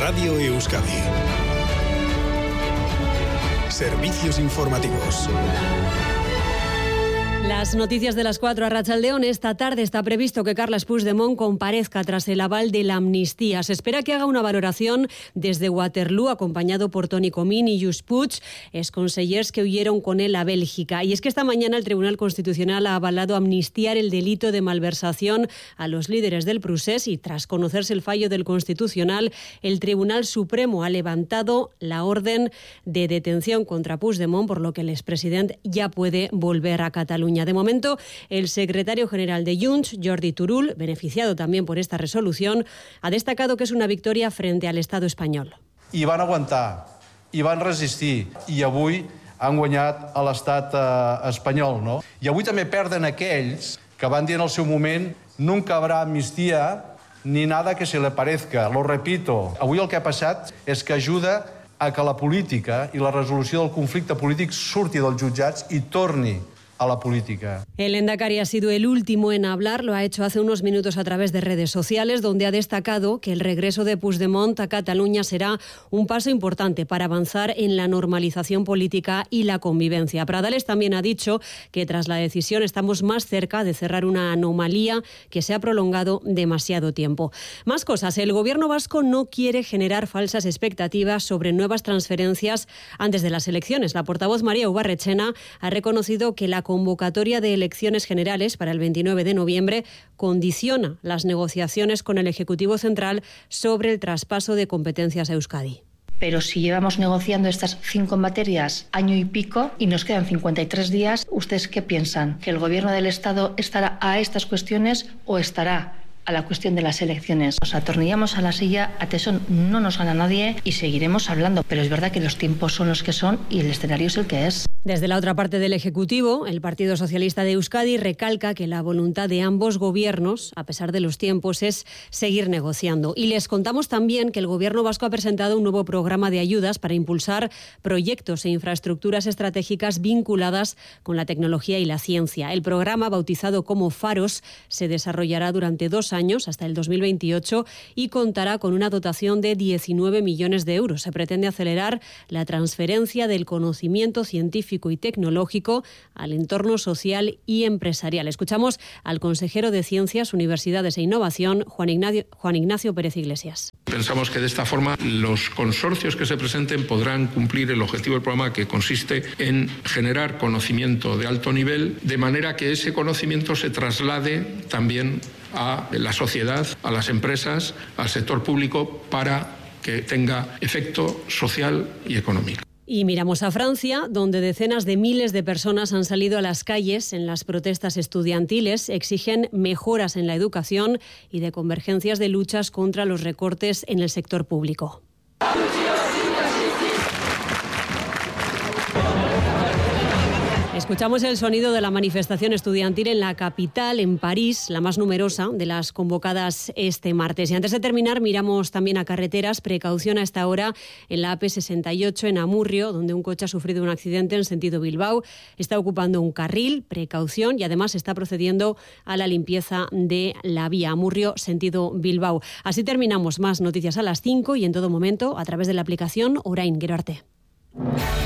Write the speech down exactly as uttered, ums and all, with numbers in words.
Radio Euskadi. Servicios informativos. Las noticias de las cuatro a Arratsaldeon. Esta tarde está previsto que Carles Puigdemont comparezca tras el aval de la amnistía. Se espera que haga una valoración desde Waterloo, acompañado por Toni Comín y Lluís Puig, exconsellers que huyeron con él a Bélgica. Y es que esta mañana el Tribunal Constitucional ha avalado amnistiar el delito de malversación a los líderes del procés y tras conocerse el fallo del Constitucional, el Tribunal Supremo ha levantado la orden de detención contra Puigdemont, por lo que el expresidente ya puede volver a Cataluña. De momento, el secretario general de Junts, Jordi Turull, beneficiado también por esta resolución, ha destacado que es una victoria frente al Estado español. I van aguantar, i van resistir, i avui han guanyat a l'estat eh, espanyol, no? I avui també perden aquells que van dir en el seu moment nunca habrá amnistía ni nada que se le parezca. Lo repito, avui el que ha passat és que ajuda a que la política i la resolució del conflicte polític surti dels jutjats i torni a la política. El Endacari ha sido el último en hablar, lo ha hecho hace unos minutos a través de redes sociales, donde ha destacado que el regreso de Puigdemont a Cataluña será un paso importante para avanzar en la normalización política y la convivencia. Pradales también ha dicho que tras la decisión estamos más cerca de cerrar una anomalía que se ha prolongado demasiado tiempo. Más cosas, el gobierno vasco no quiere generar falsas expectativas sobre nuevas transferencias antes de las elecciones. La portavoz María Ubarretxena ha reconocido que la convocatoria de elecciones generales para el veintinueve de noviembre condiciona las negociaciones con el Ejecutivo Central sobre el traspaso de competencias a Euskadi. Pero si llevamos negociando estas cinco materias año y pico y nos quedan cincuenta y tres días, ¿ustedes qué piensan? ¿Que el Gobierno del Estado estará a estas cuestiones o estará a la cuestión de las elecciones? Nos atornillamos a la silla, a tesón no nos gana nadie y seguiremos hablando. Pero es verdad que los tiempos son los que son y el escenario es el que es. Desde la otra parte del Ejecutivo, el Partido Socialista de Euskadi recalca que la voluntad de ambos gobiernos, a pesar de los tiempos, es seguir negociando. Y les contamos también que el Gobierno vasco ha presentado un nuevo programa de ayudas para impulsar proyectos e infraestructuras estratégicas vinculadas con la tecnología y la ciencia. El programa, bautizado como Faros, se desarrollará durante dos años, hasta el dos mil veintiocho, y contará con una dotación de diecinueve millones de euros. Se pretende acelerar la transferencia del conocimiento científico y tecnológico al entorno social y empresarial. Escuchamos al consejero de Ciencias, Universidades e Innovación, Juan Ignacio, Juan Ignacio Pérez Iglesias. Pensamos que de esta forma los consorcios que se presenten podrán cumplir el objetivo del programa, que consiste en generar conocimiento de alto nivel, de manera que ese conocimiento se traslade también a la sociedad, a las empresas, al sector público, para que tenga efecto social y económico. Y miramos a Francia, donde decenas de miles de personas han salido a las calles en las protestas estudiantiles. Exigen mejoras en la educación y de convergencias de luchas contra los recortes en el sector público. Escuchamos el sonido de la manifestación estudiantil en la capital, en París, la más numerosa de las convocadas este martes. Y antes de terminar, miramos también a carreteras. Precaución a esta hora en la A P sesenta y ocho en Amurrio, donde un coche ha sufrido un accidente en sentido Bilbao. Está ocupando un carril, precaución, y además está procediendo a la limpieza de la vía Amurrio, sentido Bilbao. Así terminamos. Más noticias a las cinco y en todo momento a través de la aplicación Orain. Gero arte.